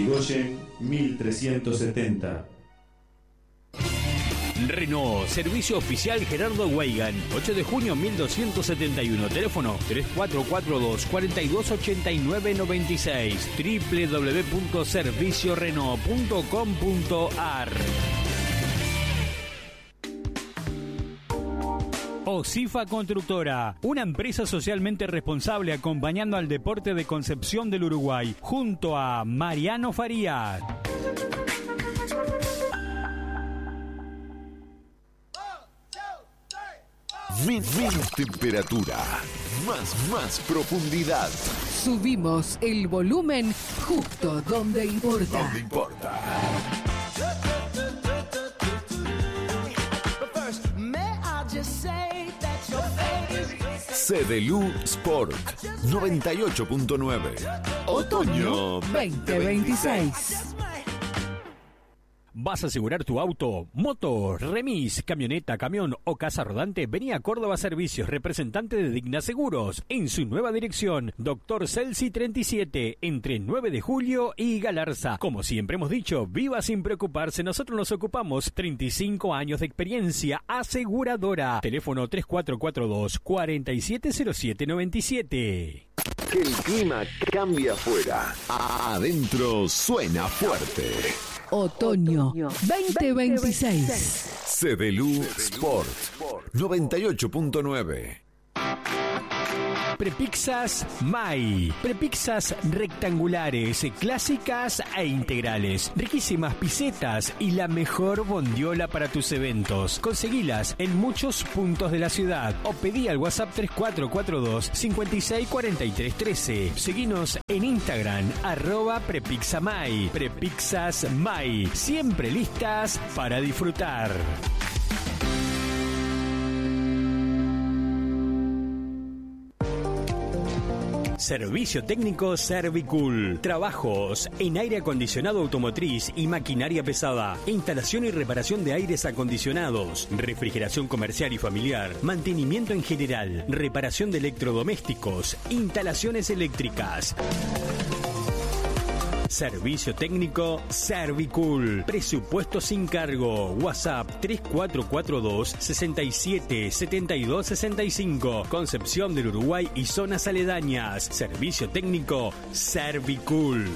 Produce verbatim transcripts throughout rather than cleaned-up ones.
Irigoyen mil trescientos setenta. Renault, servicio oficial Gerardo Weigan, ocho de junio mil doscientos setenta y uno, teléfono tres cuatro cuatro dos, cuatro dos ocho nueve nueve seis, doble u doble u doble u punto servicio renault punto com punto a r. Osifa Constructora, una empresa socialmente responsable acompañando al deporte de Concepción del Uruguay, junto a Mariano Farías. Menos temperatura, más, más profundidad. Subimos el volumen justo donde importa. Donde importa. Cedelu Sport noventa y ocho punto nueve. Otoño veinte veintiséis. ¿Vas a asegurar tu auto, moto, remis, camioneta, camión o casa rodante? Vení a Córdoba Servicios, representante de Digna Seguros, en su nueva dirección, Doctor Celsi treinta y siete, entre nueve de julio y Galarza. Como siempre hemos dicho, viva sin preocuparse, nosotros nos ocupamos. treinta y cinco años de experiencia aseguradora. Teléfono tres cuatro cuatro dos, cuatro siete cero siete nueve siete. Que el clima cambia afuera. Adentro suena fuerte. Otoño veinte veintiséis. Cedelu Sport noventa y ocho punto nueve. Prepizzas Mai. Prepizzas rectangulares, clásicas e integrales. Riquísimas pisetas y la mejor bondiola para tus eventos. Conseguilas en muchos puntos de la ciudad o pedí al WhatsApp tres cuatro cuatro dos, cinco seis cuatro tres uno tres. Seguinos en Instagram, arroba Prepizzamai. Prepizzas Mai. Siempre listas para disfrutar. Servicio técnico Servicool. Trabajos en aire acondicionado automotriz y maquinaria pesada. Instalación y reparación de aires acondicionados. Refrigeración comercial y familiar. Mantenimiento en general. Reparación de electrodomésticos. Instalaciones eléctricas. Servicio técnico Servicool. Presupuesto sin cargo. WhatsApp tres cuatro cuatro dos, sesenta y siete, setenta y dos sesenta y cinco. Concepción del Uruguay y zonas aledañas. Servicio técnico Servicool.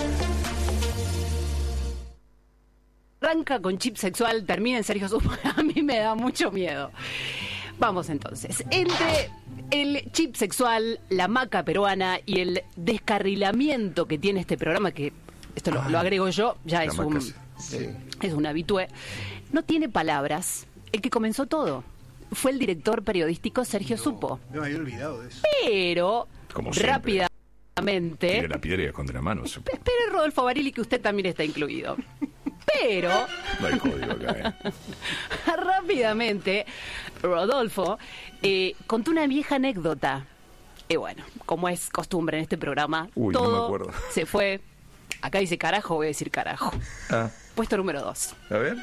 Arranca con chip sexual, termina en Sergio Supo. A mí me da mucho miedo. Vamos entonces. Entre el chip sexual, la maca peruana y el descarrilamiento que tiene este programa, que esto lo, lo agrego yo, ya es un, sí. es un habitué, no tiene palabras. El que comenzó todo fue el director periodístico Sergio no, Supo. No me había olvidado de eso. Pero, como rápidamente... Tire la piedra y contra la mano. Espere, Rodolfo Barili, que usted también está incluido. Pero... No hay código acá, ¿eh? Rápidamente, Rodolfo eh, contó una vieja anécdota. Y bueno, como es costumbre en este programa, Uy, todo no me acuerdo. se fue. Acá dice carajo, voy a decir carajo. Ah. Puesto número dos. A ver.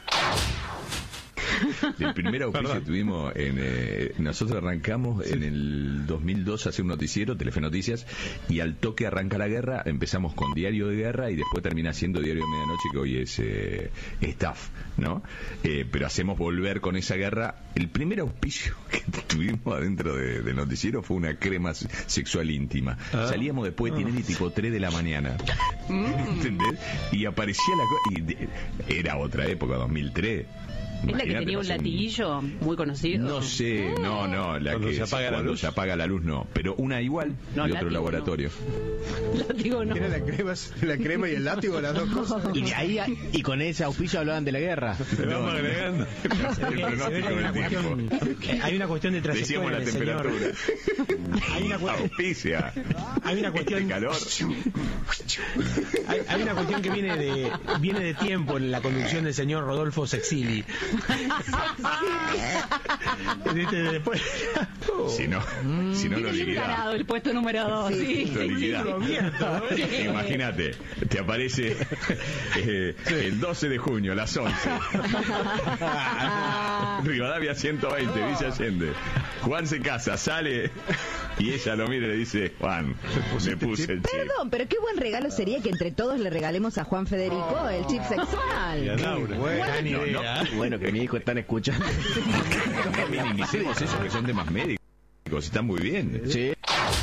El primer auspicio que tuvimos, en, eh, nosotros arrancamos en el dos mil dos a hacer un noticiero, Telefe Noticias, y al toque arranca la guerra, empezamos con Diario de Guerra y después termina siendo Diario de Medianoche, que hoy es eh, Staff, ¿no? Eh, pero hacemos volver con esa guerra. El primer auspicio que tuvimos adentro de, del noticiero fue una crema sexual íntima. Ah. Salíamos después de Tinelli tipo tres de la mañana, ¿entendés? Y aparecía la cosa, y era otra época, dos mil tres. ¿Es la que tenía un latiguillo muy conocido? No sé, no, no, la cuando que se apaga cuando la luz. se apaga la luz no, pero una igual no, y otro laboratorio. No. Látigo no. Era la crema, la crema y el látigo, las dos cosas. Y ahí y con ese auspicio hablaban de la guerra. No, no, agregando. El pronóstico del tiempo. Hay una cuestión de trayectoria. Decíamos la temperatura. Hay una cuestión. Auspicia. Hay una cuestión. Este calor. Hay, hay una cuestión que viene de viene de tiempo en la conducción del señor Rodolfo Sexili. Después, si no, mm, si no lo liquidás. El puesto número dos, sí. Lo liquidás. Sí. Imagínate, te aparece eh, el doce de junio a las once. Rivadavia ciento veinte, Villa Allende. Juan se casa, sale Y ella lo mira y le dice, Juan, me puse el chip. Perdón, pero qué buen regalo sería que entre todos le regalemos a Juan Federico oh, el chip sexual. Y a Laura. Buena no, idea. no. Bueno, que mi hijo están escuchando. No minimicemos eso, que son temas médicos. Están muy bien. Sí.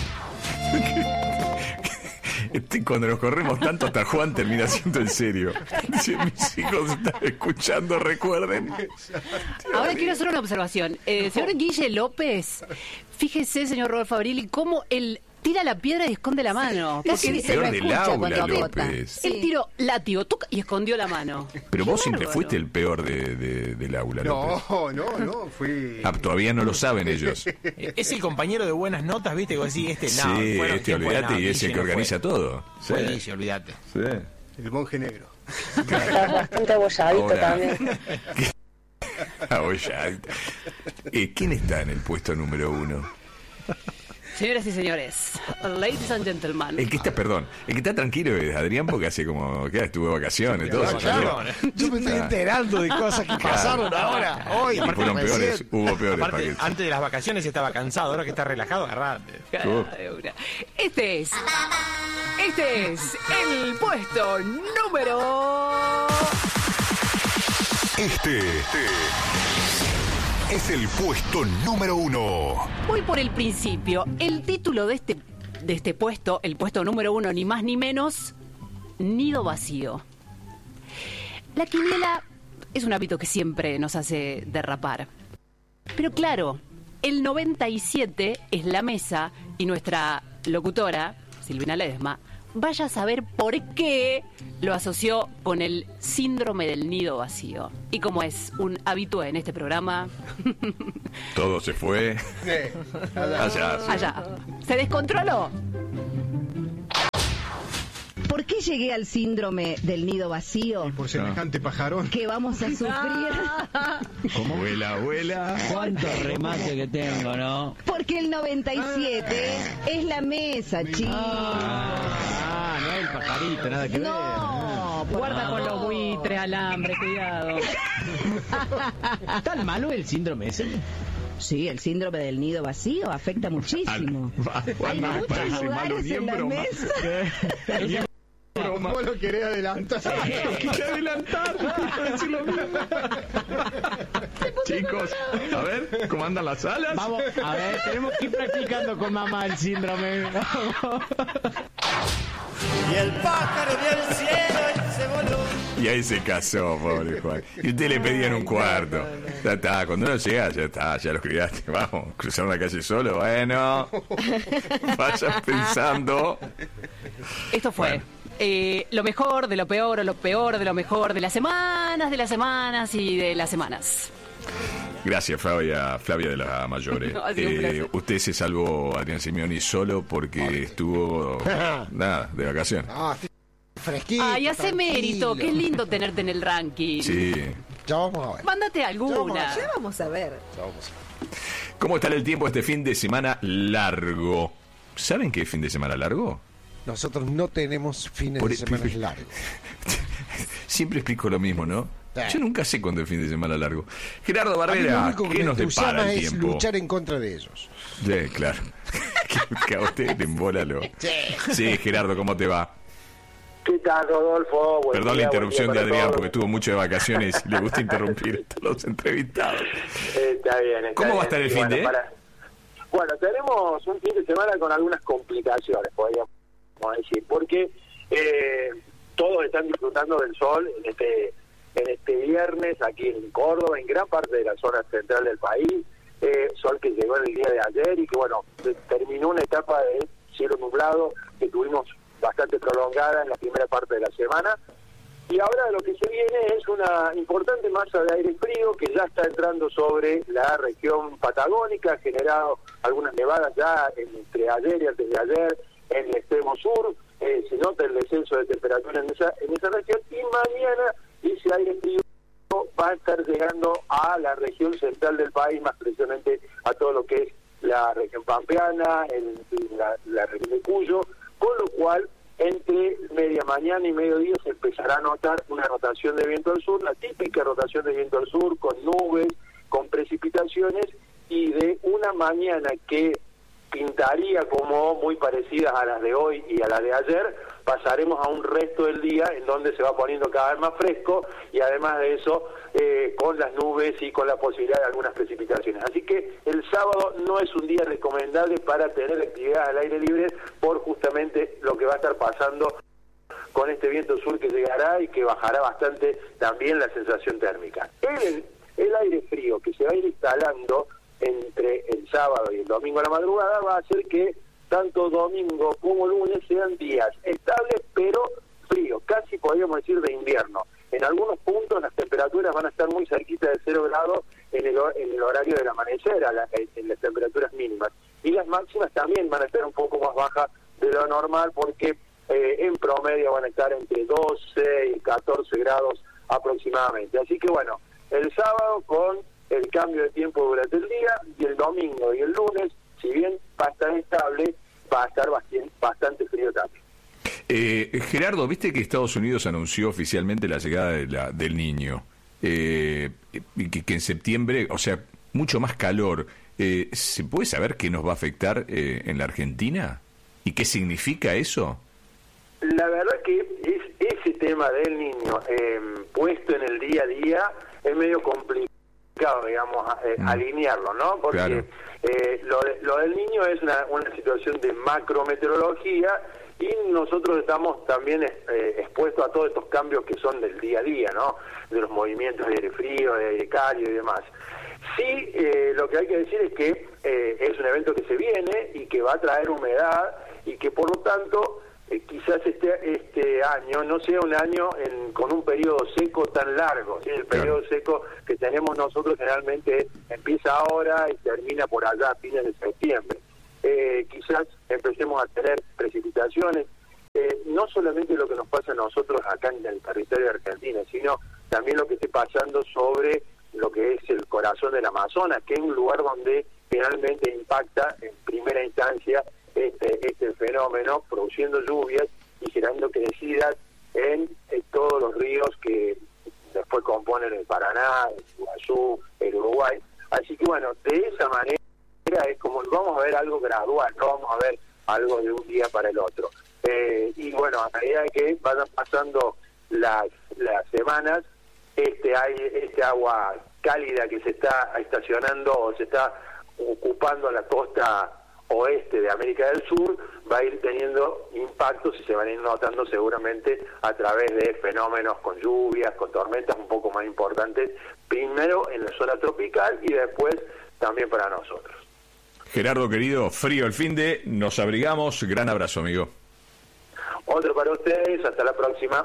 Este, cuando nos corremos tanto, hasta Juan termina siendo en serio. Si mis hijos están escuchando, recuerden. Ahora quiero hacer una observación. Eh, señor Guille López, fíjese, señor Rodolfo Fabrili, cómo él tira la piedra y esconde la mano. Es el peor del aula, López. Sí. Él tiró látigo tuc, y escondió la mano. Pero Qué vos siempre bárbaro. fuiste el peor de, de, del aula, López. No, no, no, fui... Ah, todavía no lo saben ellos. Es el compañero de buenas notas, ¿viste? Que vos decís, este no. Sí, fueron este tiempos, olvídate, no, y es el Guille que no organiza fue. todo. Sí. Fue Guille, olvídate. Sí. El monje negro. Estás bastante abolladito Ahora. también. Abolladito. Eh, ¿Quién está en el puesto número uno? Señoras y señores, ladies and gentlemen. El que está, perdón, el que está tranquilo es Adrián porque hace como que estuvo de vacaciones, todo. Claro, yo me estoy enterando de cosas que pasaron ahora, hoy. Y fueron peores, hubo peores Aparte, paquetes. antes de las vacaciones estaba cansado, ahora que está relajado, agarrate. Este es. Este es el puesto número. Este es el puesto número uno. Voy por el principio. El título de este, de este puesto, el puesto número uno, ni más ni menos, Nido Vacío. La quiniela es un hábito que siempre nos hace derrapar. Pero claro, el noventa y siete es la mesa y nuestra locutora, Silvina Ledesma, vaya a saber por qué lo asoció con el síndrome del nido vacío. Y como es un habitué en este programa... Todo se fue. Allá, sí. Allá. ¿Se descontroló? ¿Por qué llegué al síndrome del nido vacío? Y por semejante pajarón. Que vamos a sufrir. ¿Cómo? Abuela, abuela. Cuánto remate que tengo, ¿no? Porque el noventa y siete es la mesa, chicos. Ah, no el pajarito, nada que ver. No, guarda con los buitres, alambre, cuidado. ¿Tan malo el síndrome ese? Sí, el síndrome del nido vacío afecta muchísimo. Hay muchos parece malo lugares ni en en la broma. mesa. ¿Cómo lo querés adelantar? Lo quise adelantar. Para decir lo mismo. Chicos, a ver, ¿cómo andan las alas? Vamos, a ver, tenemos que ir practicando con mamá el síndrome. Y el pájaro del cielo se voló. Y ahí se casó, pobre Juan. Y usted le pedían un cuarto. Ya está, cuando uno llega, ya está, ya lo criaste. Vamos, cruzaron la calle solo, bueno. Vayan pensando. Esto fue Bueno. eh, lo mejor de lo peor o lo peor de lo mejor de las semanas, de las semanas y de las semanas. Gracias, Flavia, Flavia de la Mayore. No, ha sido un placer. Usted se salvó, Adrián Simeoni, solo porque estuvo, nada, de vacaciones. Ah, estoy fresquito. Ay, hace tranquilo. mérito, qué lindo tenerte en el ranking. Sí. Ya vamos a ver. Mándate alguna. Ya vamos a ver. Ya vamos a ver. ¿Cómo estará el tiempo este fin de semana largo? ¿Saben qué es fin de semana largo? Nosotros no tenemos fines Por- de semana largos. Siempre explico lo mismo, ¿no? Sí. Yo nunca sé cuándo es fin de semana largo. Gerardo A mí lo Barrera, único que ¿qué me nos depara entusiasma el es tiempo? luchar en contra de ellos. Sí, claro. que, que a usted le embola lo... Sí. Sí, Gerardo, ¿cómo te va? ¿Qué tal, Rodolfo? Buen Perdón día, la interrupción buen de día para Adrián todos. porque estuvo mucho de vacaciones y le gusta interrumpir a los entrevistados. Está bien, está ¿Cómo va a bien. estar el Y fin bueno, de? para- Bueno, tenemos un fin de semana con algunas complicaciones, podríamos decir, porque eh, todos están disfrutando del sol en este en este viernes aquí en Córdoba, en gran parte de la zona central del país, eh, sol que llegó en el día de ayer y que, bueno, se- terminó una etapa de cielo nublado que tuvimos bastante prolongada en la primera parte de la semana. Y ahora lo que se viene es una importante masa de aire frío que ya está entrando sobre la región patagónica, ha generado algunas nevadas ya entre ayer y antes de ayer en el extremo sur, eh, se nota el descenso de temperatura en esa, en esa región, y mañana ese aire frío va a estar llegando a la región central del país, más precisamente a todo lo que es la región pampeana, el, la, la región de Cuyo, con lo cual entre media mañana y mediodía se empezará a notar una rotación de viento al sur, la típica rotación de viento al sur, con nubes, con precipitaciones, y de una mañana que pintaría como muy parecidas a las de hoy y a las de ayer, pasaremos a un resto del día en donde se va poniendo cada vez más fresco y además de eso eh, con las nubes y con la posibilidad de algunas precipitaciones. Así que el sábado no es un día recomendable para tener actividad al aire libre por justamente lo que va a estar pasando con este viento sur que llegará y que bajará bastante también la sensación térmica. El, el aire frío que se va a ir instalando entre el sábado y el domingo a la madrugada va a hacer que tanto domingo como lunes sean días estables pero fríos, casi podríamos decir de invierno. En algunos puntos las temperaturas van a estar muy cerquita de cero grados en el, en el horario del amanecer, a la, en las temperaturas mínimas. Y las máximas también van a estar un poco más bajas de lo normal porque eh, en promedio van a estar entre doce y catorce grados aproximadamente. Así que bueno, el sábado con el cambio de tiempo durante el día y el domingo y el lunes, si bien va a estar estable, va a estar bastante, bastante frío también. Eh, Gerardo, viste que Estados Unidos anunció oficialmente la llegada de la, del Niño, eh, y que, que en septiembre, o sea, mucho más calor. Eh, ¿Se puede saber qué nos va a afectar eh, en la Argentina? ¿Y qué significa eso? La verdad que es, ese tema del Niño eh, puesto en el día a día es medio complicado, digamos, eh, mm. alinearlo, ¿no? Porque claro. eh, lo, de, lo del Niño es una, una situación de macrometeorología y nosotros estamos también eh, expuestos a todos estos cambios que son del día a día, ¿no? De los movimientos de aire frío, de aire cálido y demás. Sí, eh, lo que hay que decir es que eh, es un evento que se viene y que va a traer humedad y que por lo tanto eh, quizás este este año no sea un año en, con un periodo seco tan largo, ¿sí? El periodo seco que tenemos nosotros generalmente empieza ahora y termina por allá a fines de septiembre. Eh, quizás empecemos a tener precipitaciones, eh, no solamente lo que nos pasa a nosotros acá en el territorio de Argentina, sino también lo que esté pasando sobre lo que es el corazón del Amazonas, que es un lugar donde finalmente impacta en primera instancia este, este fenómeno, produciendo lluvias y generando crecidas en, en todos los ríos que después componen el Paraná, el Iguazú, el Uruguay. Así que bueno, de esa manera es como vamos a ver algo gradual, no vamos a ver algo de un día para el otro. Eh, y bueno, a medida que vayan pasando las, las semanas, este, hay, este agua cálida que se está estacionando o se está ocupando la costa oeste de América del Sur va a ir teniendo impactos y se van a ir notando seguramente a través de fenómenos con lluvias, con tormentas un poco más importantes, primero en la zona tropical y después también para nosotros. Gerardo, querido, frío el fin de, nos abrigamos, gran abrazo, amigo. Otro para ustedes, hasta la próxima.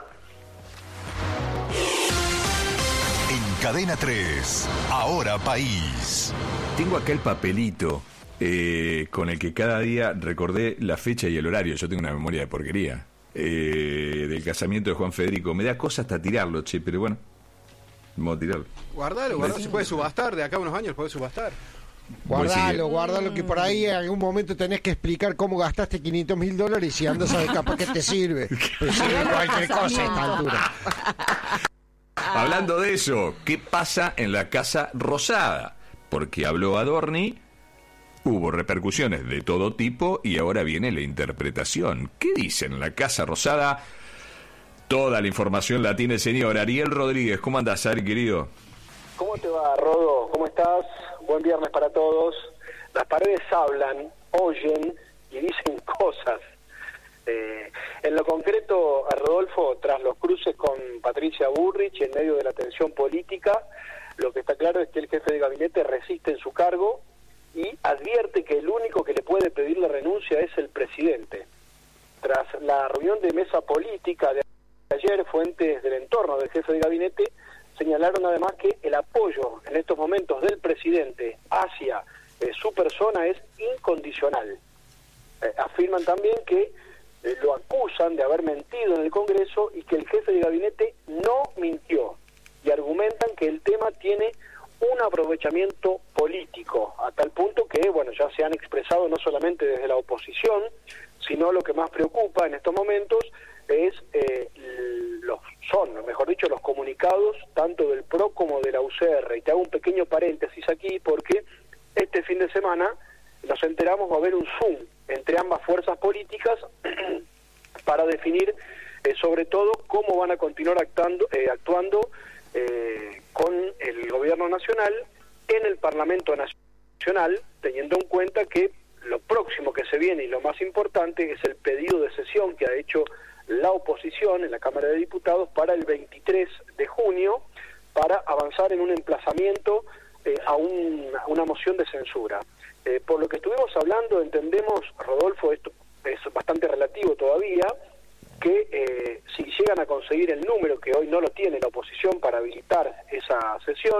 En Cadena tres, Ahora País. Tengo acá el papelito eh, con el que cada día recordé la fecha y el horario. Yo tengo una memoria de porquería. Eh, del casamiento de Juan Federico. Me da cosa hasta tirarlo, che, pero bueno, vamos a tirarlo. Guardalo, guardalo, se puede subastar, de acá a unos años puede subastar. Guardalo, guardalo, que por ahí en algún momento tenés que explicar cómo gastaste quinientos mil dólares y andas a ver capaz que te sirve. Te sirve cualquier cosa a esta altura. Hablando de eso, ¿qué pasa en la Casa Rosada? Porque habló Adorni, hubo repercusiones de todo tipo y ahora viene la interpretación. ¿Qué dicen en la Casa Rosada? Toda la información la tiene el señor Ariel Rodríguez. ¿Cómo andás, Ari, querido? ¿Cómo te va, Rodo? ¿Cómo estás? Buen viernes para todos. Las paredes hablan, oyen y dicen cosas. Eh, en lo concreto, a Rodolfo, tras los cruces con Patricia Bullrich en medio de la tensión política, lo que está claro es que el jefe de gabinete resiste en su cargo y advierte que el único que le puede pedir la renuncia es el presidente. Tras la reunión de mesa política de ayer, fuentes del entorno del jefe de gabinete señalaron además que el apoyo en estos momentos del presidente hacia eh, su persona es incondicional. Eh, afirman también que eh, lo acusan de haber mentido en el Congreso y que el jefe de gabinete no mintió, y argumentan que el tema tiene un aprovechamiento político, a tal punto que, bueno, ya se han expresado no solamente desde la oposición, sino lo que más preocupa en estos momentos es eh, los son, mejor dicho, los comunicados tanto del P R O como de la U C R. Y te hago un pequeño paréntesis aquí porque este fin de semana nos enteramos va a haber un Zoom entre ambas fuerzas políticas para definir eh, sobre todo cómo van a continuar actuando, eh, actuando eh, con el gobierno nacional en el Parlamento Nacional, teniendo en cuenta que lo próximo que se viene y lo más importante es el pedido de sesión que ha hecho la oposición en la Cámara de Diputados para el veintitrés de junio para avanzar en un emplazamiento eh, a, un, a una moción de censura. Eh, por lo que estuvimos hablando, entendemos, Rodolfo, esto es bastante relativo todavía, que eh, si llegan a conseguir el número que hoy no lo tiene la oposición para habilitar esa sesión,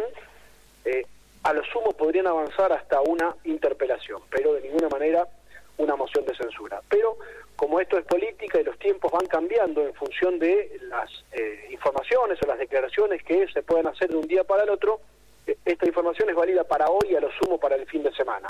eh, a lo sumo podrían avanzar hasta una interpelación, pero de ninguna manera una moción de censura. Pero como esto es política y los tiempos van cambiando en función de las eh, informaciones o las declaraciones que se pueden hacer de un día para el otro, eh, esta información es válida para hoy y a lo sumo para el fin de semana.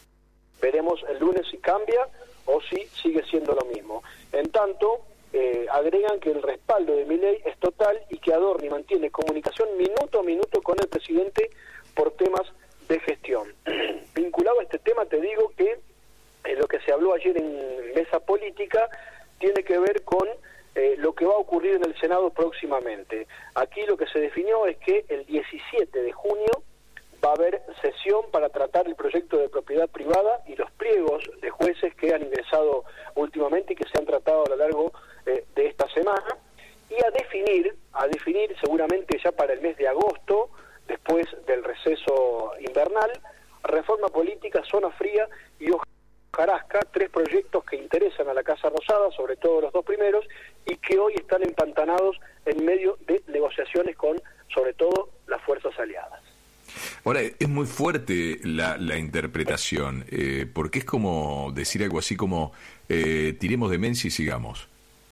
Veremos el lunes si cambia o si sigue siendo lo mismo. En tanto, eh, agregan que el respaldo de Milei es total y que Adorni mantiene comunicación minuto a minuto con el presidente por temas de gestión. Vinculado a este tema, te digo que eh, lo que se habló ayer en mesa política tiene que ver con eh, lo que va a ocurrir en el Senado próximamente. Aquí lo que se definió es que el diecisiete de junio va a haber sesión para tratar el proyecto de propiedad privada y los pliegos de jueces que han ingresado últimamente y que se han tratado a lo largo eh, de esta semana, y a definir, a definir seguramente ya para el mes de agosto, después del receso invernal, reforma política, zona fría y hojarasca, tres proyectos que interesan a la Casa Rosada, sobre todo los dos primeros, y que hoy están empantanados en medio de negociaciones con, sobre todo, las fuerzas aliadas. Ahora, es muy fuerte la, la interpretación, eh, porque es como decir algo así como, eh, tiremos de Menzi y sigamos.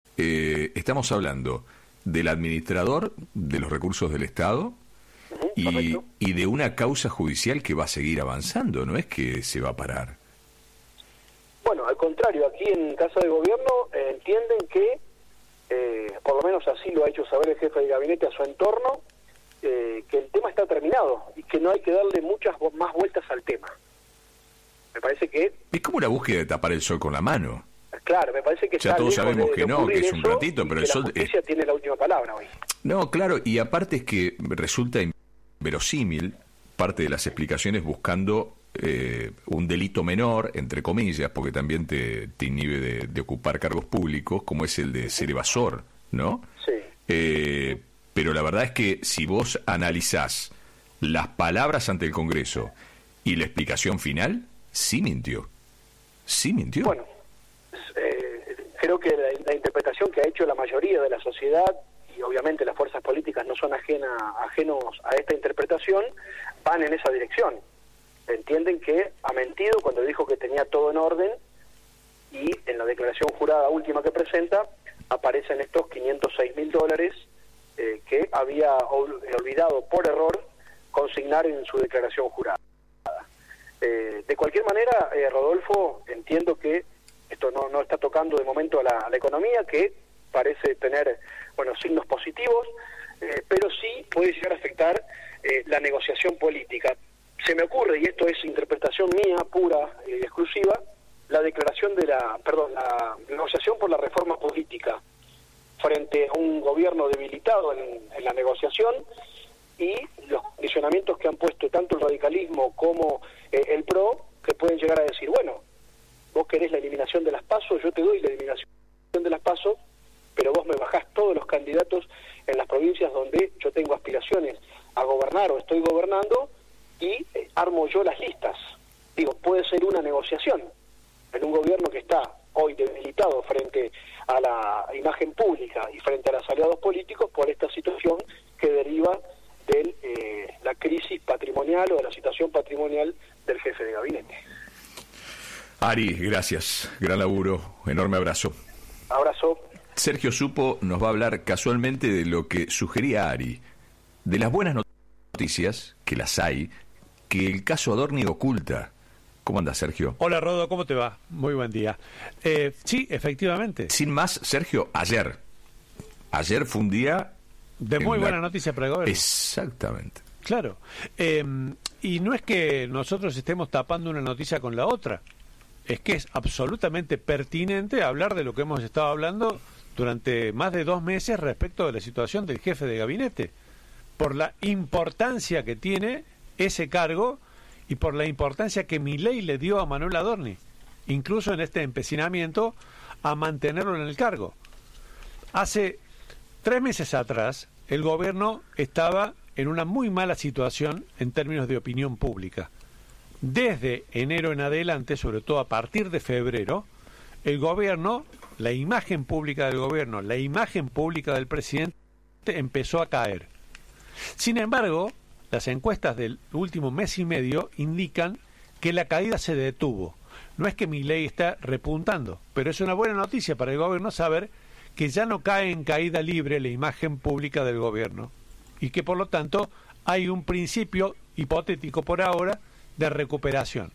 Eh, estamos hablando del administrador de los recursos del Estado, uh-huh, y, y de una causa judicial que va a seguir avanzando, no es que se va a parar. Bueno, al contrario, aquí en Casa de Gobierno eh, entienden que, eh, por lo menos así lo ha hecho saber el jefe de gabinete a su entorno, Eh, que el tema está terminado y que no hay que darle muchas más vueltas al tema. Me parece que... Es como una búsqueda de tapar el sol con la mano. Claro, me parece que... Ya todos sabemos que no, que es un ratito, pero el sol... La justicia tiene la última palabra hoy. No, claro, y aparte es que resulta inverosímil parte de las explicaciones buscando eh, un delito menor, entre comillas, porque también te, te inhibe de, de ocupar cargos públicos, como es el de ser evasor, ¿no? Sí. Eh... Pero la verdad es que si vos analizás las palabras ante el Congreso y la explicación final, sí mintió. Sí mintió. Bueno, eh, creo que la, la interpretación que ha hecho la mayoría de la sociedad, y obviamente las fuerzas políticas no son ajena, ajenos a esta interpretación, van en esa dirección. Entienden que ha mentido cuando dijo que tenía todo en orden, y en la declaración jurada última que presenta aparecen estos quinientos seis mil dólares Eh, que había ol- olvidado por error consignar en su declaración jurada. Eh, de cualquier manera, eh, Rodolfo, entiendo que esto no, no está tocando de momento a la, a la economía, que parece tener bueno signos positivos, eh, pero sí puede llegar a afectar eh, la negociación política. Se me ocurre, y esto es interpretación mía, pura y eh, exclusiva, la declaración de la, perdón, la negociación por la reforma política frente a un gobierno debilitado en, en la negociación, y los condicionamientos que han puesto tanto el radicalismo como eh, el PRO, que pueden llegar a decir, bueno, vos querés la eliminación de las PASO, yo te doy la eliminación de las PASO, pero vos me bajás todos los candidatos en las provincias donde yo tengo aspiraciones a gobernar o estoy gobernando, y eh, armo yo las listas. Digo, puede ser una negociación en un gobierno que está hoy debilitado frente a la imagen pública y frente a los aliados políticos por esta situación que deriva de eh, la crisis patrimonial o de la situación patrimonial del jefe de gabinete. Ari, gracias, gran laburo, enorme abrazo. Abrazo. Sergio Supo nos va a hablar casualmente de lo que sugería Ari, de las buenas noticias, que las hay, que el caso Adorni oculta. ¿Cómo andas, Sergio? Hola, Rodo, ¿cómo te va? Muy buen día. Eh, sí, efectivamente. Sin más, Sergio, ayer. Ayer fue un día... De muy buena la... noticia para el gobierno. Exactamente. Claro. Eh, y no es que nosotros estemos tapando una noticia con la otra, es que es absolutamente pertinente hablar de lo que hemos estado hablando durante más de dos meses respecto de la situación del jefe de gabinete, por la importancia que tiene ese cargo y por la importancia que Milei le dio a Manuel Adorni, incluso en este empecinamiento a mantenerlo en el cargo. Hace tres meses atrás, el gobierno estaba en una muy mala situación en términos de opinión pública. Desde enero en adelante, sobre todo a partir de febrero, el gobierno, la imagen pública del gobierno, la imagen pública del presidente empezó a caer. Sin embargo, las encuestas del último mes y medio indican que la caída se detuvo. No es que Milei está repuntando, pero es una buena noticia para el gobierno saber que ya no cae en caída libre la imagen pública del gobierno y que por lo tanto hay un principio hipotético por ahora de recuperación.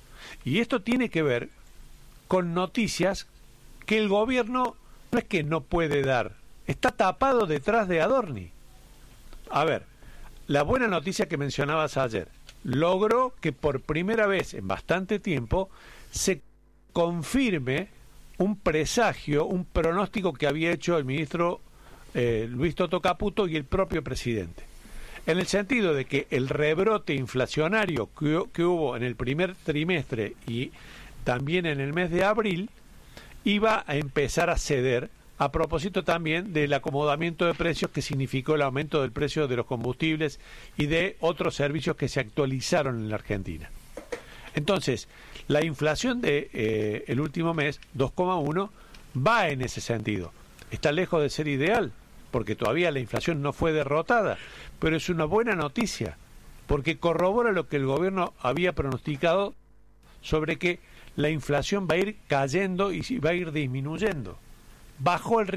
Y esto tiene que ver con noticias que el gobierno no es que no puede dar, está tapado detrás de Adorni. A ver, la buena noticia que mencionabas ayer, logró que por primera vez en bastante tiempo se confirme un presagio, un pronóstico que había hecho el ministro eh, Luis Toto Caputo y el propio presidente, en el sentido de que el rebrote inflacionario que, que hubo en el primer trimestre y también en el mes de abril iba a empezar a ceder, a propósito también del acomodamiento de precios que significó el aumento del precio de los combustibles y de otros servicios que se actualizaron en la Argentina. Entonces, la inflación de eh, el último mes, dos coma uno, va en ese sentido. Está lejos de ser ideal, porque todavía la inflación no fue derrotada, pero es una buena noticia, porque corrobora lo que el gobierno había pronosticado sobre que la inflación va a ir cayendo y va a ir disminuyendo. Bajó el